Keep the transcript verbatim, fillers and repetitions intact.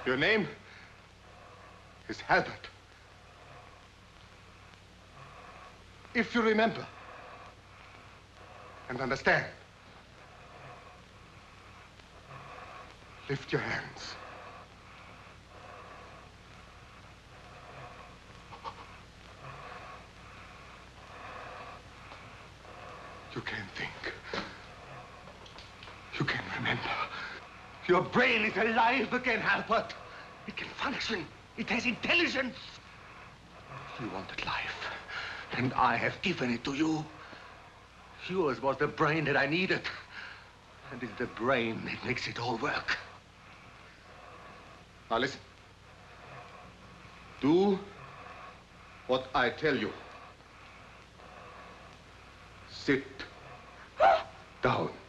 Your name is Albert. If you remember and understand, lift your hands. You can think. You can remember. Your brain is alive again, Albert. It can function. It has intelligence. You wanted life, and I have given it to you. Yours was the brain that I needed, and it's the brain that makes it all work. Now listen. Do what I tell you. Sit down.